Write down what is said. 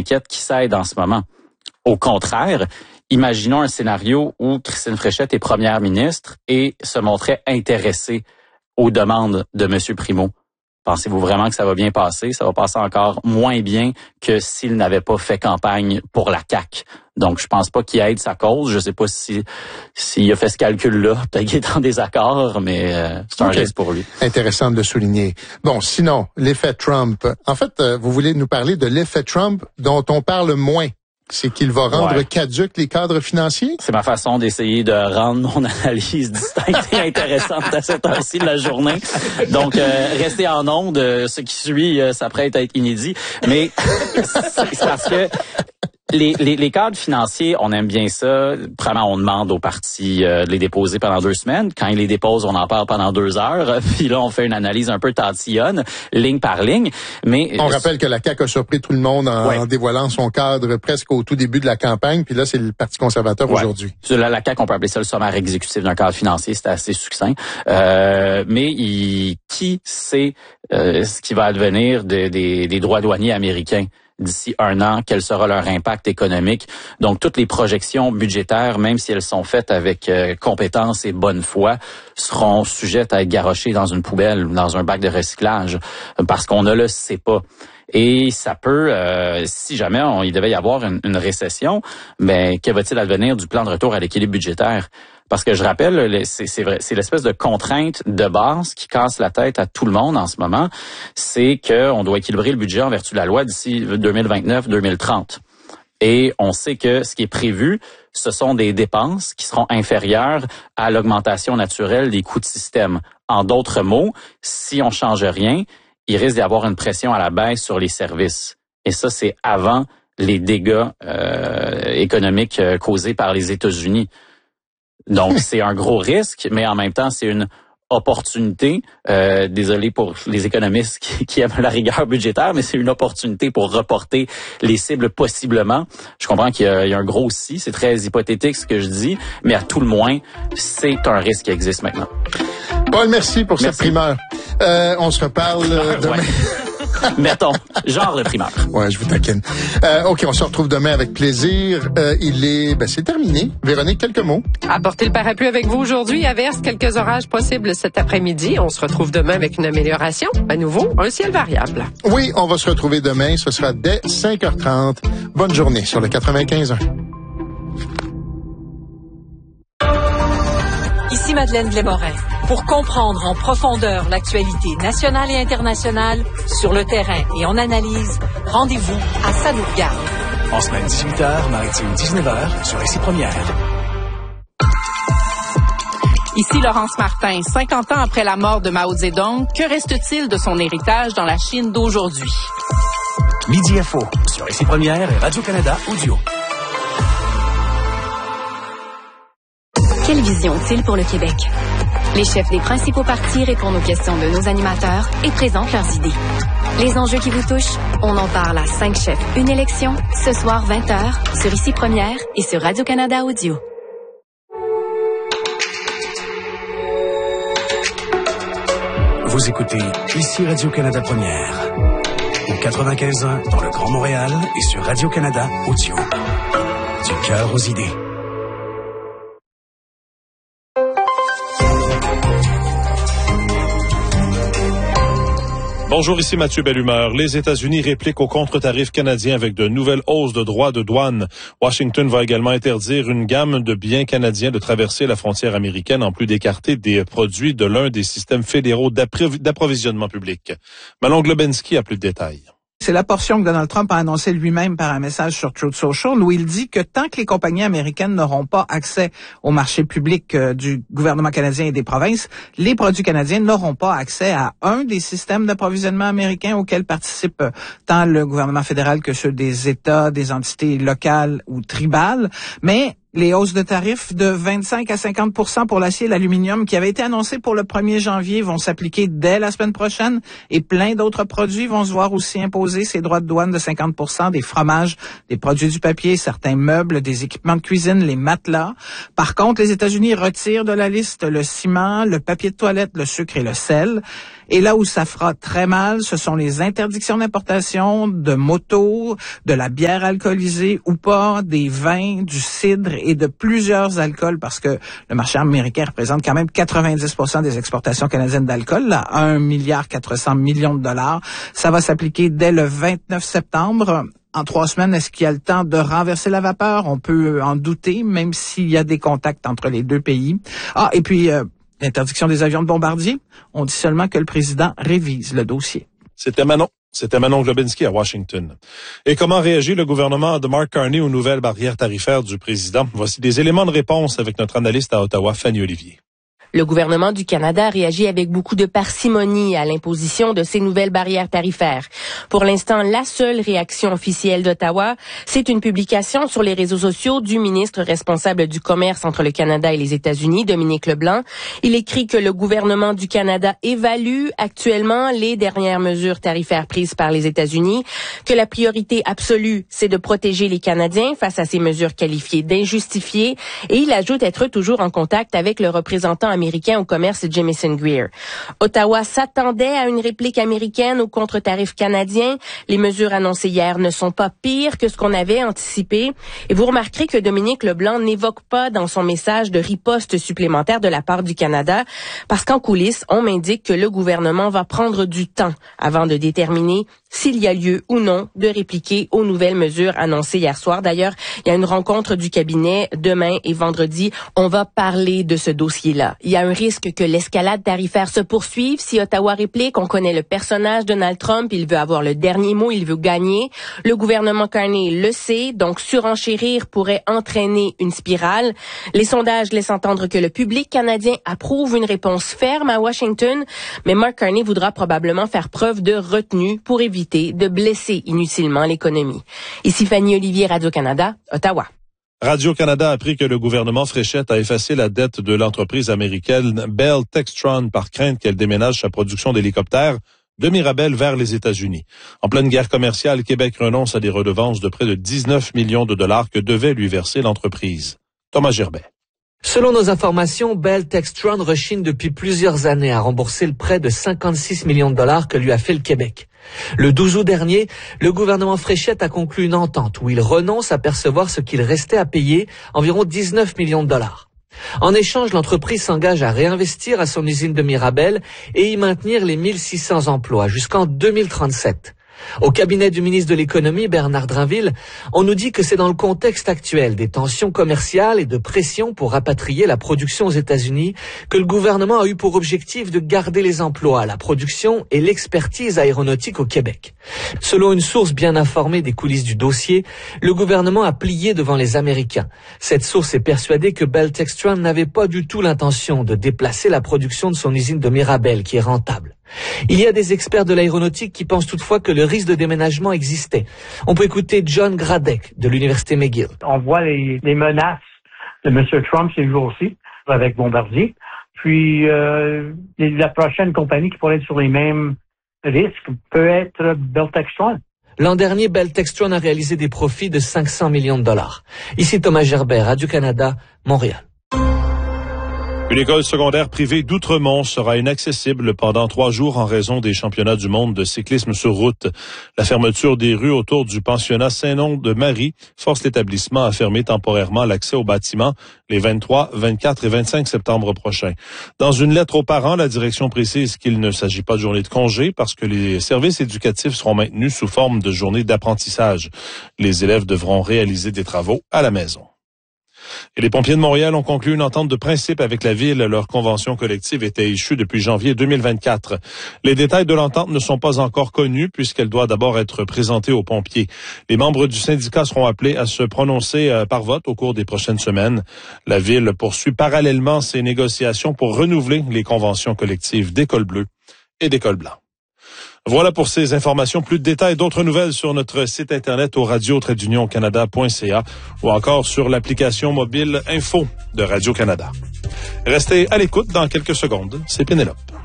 inquiète qui s'aide en ce moment. Au contraire, imaginons un scénario où Christine Fréchette est première ministre et se montrait intéressée aux demandes de M. Primo. Pensez-vous vraiment que ça va bien passer? Ça va passer encore moins bien que s'il n'avait pas fait campagne pour la CAQ. Donc, je pense pas qu'il aide sa cause. Je sais pas s'il a fait ce calcul-là. Peut-être qu'il est en désaccord, mais c'est un risque pour lui. Intéressant de le souligner. Bon, sinon, l'effet Trump. En fait, vous voulez nous parler de l'effet Trump dont on parle moins. C'est qu'il va rendre caduques les cadres financiers? C'est ma façon d'essayer de rendre mon analyse distincte et intéressante à cette heure-ci de la journée. Donc, restez en onde. Ce qui suit s'apprête à être inédit. Mais c'est parce que les cadres financiers, on aime bien ça. Premièrement, on demande aux partis de les déposer pendant 2 semaines. Quand ils les déposent, on en parle pendant 2 heures. Puis là, on fait une analyse un peu tatillonne, ligne par ligne. Mais on rappelle que la CAQ a surpris tout le monde en dévoilant son cadre presque au tout début de la campagne. Puis là, c'est le Parti conservateur aujourd'hui. La CAQ, on peut appeler ça le sommaire exécutif d'un cadre financier. C'était assez succinct. Mais qui sait ce qui va advenir des droits douaniers américains? D'ici 1 an, quel sera leur impact économique. Donc, toutes les projections budgétaires, même si elles sont faites avec compétence et bonne foi, seront sujettes à être garochées dans une poubelle ou dans un bac de recyclage parce qu'on ne le sait pas. Et ça peut, si jamais il devait y avoir une récession, mais que va-t-il advenir du plan de retour à l'équilibre budgétaire? Parce que je rappelle, c'est vrai, c'est l'espèce de contrainte de base qui casse la tête à tout le monde en ce moment, c'est qu'on doit équilibrer le budget en vertu de la loi d'ici 2029-2030. Et on sait que ce qui est prévu, ce sont des dépenses qui seront inférieures à l'augmentation naturelle des coûts de système. En d'autres mots, si on change rien, il risque d'y avoir une pression à la baisse sur les services. Et ça, c'est avant les dégâts économiques causés par les États-Unis. Donc, c'est un gros risque, mais en même temps, c'est une opportunité. Désolé pour les économistes qui aiment la rigueur budgétaire, mais c'est une opportunité pour reporter les cibles possiblement. Je comprends qu'il y a un gros si, c'est très hypothétique ce que je dis, mais à tout le moins, c'est un risque qui existe maintenant. Paul, merci pour cette primeur. On se reparle demain. Ouais. Mettons, genre de primeur. Ouais, je vous taquine. OK, on se retrouve demain avec plaisir. C'est terminé. Véronique, quelques mots. Apportez le parapluie avec vous aujourd'hui. Averse, quelques orages possibles cet après-midi. On se retrouve demain avec une amélioration. À nouveau, un ciel variable. Oui, on va se retrouver demain. Ce sera dès 5h30. Bonne journée sur le 95.1. Ici Madeleine Blais-Morin. Pour comprendre en profondeur l'actualité nationale et internationale, sur le terrain et en analyse, rendez-vous à Ça nous regarde. En semaine 18h, maritime 19h, sur Ici Première. Ici Laurence Martin. 50 ans après la mort de Mao Zedong, que reste-t-il de son héritage dans la Chine d'aujourd'hui? Midi Info, sur Ici Première et Radio-Canada Audio. Quelle vision ont-ils pour le Québec? Les chefs des principaux partis répondent aux questions de nos animateurs et présentent leurs idées. Les enjeux qui vous touchent, on en parle à 5 chefs, une élection, ce soir 20h, sur Ici Première et sur Radio-Canada Audio. Vous écoutez Ici Radio-Canada Première, au 95.1 dans le Grand Montréal et sur Radio-Canada Audio. Du cœur aux idées. Bonjour, ici Mathieu Bellumeur. Les États-Unis répliquent aux contre-tarifs canadiens avec de nouvelles hausses de droits de douane. Washington va également interdire une gamme de biens canadiens de traverser la frontière américaine en plus d'écarter des produits de l'un des systèmes fédéraux d'approvisionnement public. Manon Globensky a plus de détails. C'est la portion que Donald Trump a annoncé lui-même par un message sur Truth Social où il dit que tant que les compagnies américaines n'auront pas accès au marché public du gouvernement canadien et des provinces, les produits canadiens n'auront pas accès à un des systèmes d'approvisionnement américains auxquels participent tant le gouvernement fédéral que ceux des États, des entités locales ou tribales. Mais Les hausses de tarifs de 25 à 50% pour l'acier et l'aluminium qui avaient été annoncées pour le 1er janvier vont s'appliquer dès la semaine prochaine et plein d'autres produits vont se voir aussi imposer ces droits de douane de 50%, des fromages, des produits du papier, certains meubles, des équipements de cuisine, les matelas. Par contre, les États-Unis retirent de la liste le ciment, le papier de toilette, le sucre et le sel. Et là où ça fera très mal, ce sont les interdictions d'importation de motos, de la bière alcoolisée ou pas, des vins, du cidre et de plusieurs alcools parce que le marché américain représente quand même 90% des exportations canadiennes d'alcool, là, 1,4 milliard de dollars. Ça va s'appliquer dès le 29 septembre. En 3 semaines, est-ce qu'il y a le temps de renverser la vapeur? On peut en douter, même s'il y a des contacts entre les deux pays. Et puis, l'interdiction des avions de bombardier. On dit seulement que le président révise le dossier. C'était Manon Globinski à Washington. Et comment réagit le gouvernement de Mark Carney aux nouvelles barrières tarifaires du président? Voici des éléments de réponse avec notre analyste à Ottawa, Fanny Olivier. Le gouvernement du Canada réagit avec beaucoup de parcimonie à l'imposition de ces nouvelles barrières tarifaires. Pour l'instant, la seule réaction officielle d'Ottawa, c'est une publication sur les réseaux sociaux du ministre responsable du commerce entre le Canada et les États-Unis, Dominique Leblanc. Il écrit que le gouvernement du Canada évalue actuellement les dernières mesures tarifaires prises par les États-Unis, que la priorité absolue, c'est de protéger les Canadiens face à ces mesures qualifiées d'injustifiées, et il ajoute être toujours en contact avec le représentant américain au commerce Jamieson Greer. Ottawa s'attendait à une réplique américaine aux contre-tarifs canadiens. Les mesures annoncées hier ne sont pas pires que ce qu'on avait anticipé. Et vous remarquerez que Dominique Leblanc n'évoque pas dans son message de riposte supplémentaire de la part du Canada, parce qu'en coulisses, on m'indique que le gouvernement va prendre du temps avant de déterminer s'il y a lieu ou non de répliquer aux nouvelles mesures annoncées hier soir. D'ailleurs, il y a une rencontre du cabinet demain et vendredi. On va parler de ce dossier-là. Il y a un risque que l'escalade tarifaire se poursuive si Ottawa réplique. On connaît le personnage Donald Trump. Il veut avoir le dernier mot. Il veut gagner. Le gouvernement Carney le sait. Donc, surenchérir pourrait entraîner une spirale. Les sondages laissent entendre que le public canadien approuve une réponse ferme à Washington. Mais Mark Carney voudra probablement faire preuve de retenue pour éviter de blesser inutilement l'économie. Ici Fanny Olivier, Radio-Canada, Ottawa. Radio-Canada a appris que le gouvernement Fréchette a effacé la dette de l'entreprise américaine Bell Textron par crainte qu'elle déménage sa production d'hélicoptères de Mirabel vers les États-Unis. En pleine guerre commerciale, Québec renonce à des redevances de près de 19 millions de dollars que devait lui verser l'entreprise. Thomas Gerbet. Selon nos informations, Bell Textron rechigne depuis plusieurs années à rembourser le prêt de 56 millions de dollars que lui a fait le Québec. Le 12 août dernier, le gouvernement Fréchette a conclu une entente où il renonce à percevoir ce qu'il restait à payer, environ 19 millions de dollars. En échange, l'entreprise s'engage à réinvestir à son usine de Mirabel et y maintenir les 1600 emplois jusqu'en 2037. Au cabinet du ministre de l'Économie, Bernard Drinville, on nous dit que c'est dans le contexte actuel des tensions commerciales et de pression pour rapatrier la production aux États-Unis que le gouvernement a eu pour objectif de garder les emplois, la production et l'expertise aéronautique au Québec. Selon une source bien informée des coulisses du dossier, le gouvernement a plié devant les Américains. Cette source est persuadée que Bell Textron n'avait pas du tout l'intention de déplacer la production de son usine de Mirabel, qui est rentable. Il y a des experts de l'aéronautique qui pensent toutefois que le risque de déménagement existait. On peut écouter John Gradek de l'Université McGill. On voit les menaces de M. Trump ces jours-ci avec Bombardier. Puis la prochaine compagnie qui pourrait être sur les mêmes risques peut être Bell Textron. L'an dernier, Bell Textron a réalisé des profits de 500 millions de dollars. Ici Thomas Gerbet, Radio-Canada, Montréal. Une école secondaire privée d'Outremont sera inaccessible pendant 3 jours en raison des championnats du monde de cyclisme sur route. La fermeture des rues autour du pensionnat Saint-Nom-de-Marie force l'établissement à fermer temporairement l'accès au bâtiment les 23, 24 et 25 septembre prochains. Dans une lettre aux parents, la direction précise qu'il ne s'agit pas de journée de congé parce que les services éducatifs seront maintenus sous forme de journée d'apprentissage. Les élèves devront réaliser des travaux à la maison. Et les pompiers de Montréal ont conclu une entente de principe avec la ville. Leur convention collective était échue depuis janvier 2024. Les détails de l'entente ne sont pas encore connus puisqu'elle doit d'abord être présentée aux pompiers. Les membres du syndicat seront appelés à se prononcer par vote au cours des prochaines semaines. La ville poursuit parallèlement ses négociations pour renouveler les conventions collectives d'École bleue et d'École blanc. Voilà pour ces informations. Plus de détails, d'autres nouvelles sur notre site internet au radio-canada.ca ou encore sur l'application mobile Info de Radio-Canada. Restez à l'écoute dans quelques secondes. C'est Pénélope.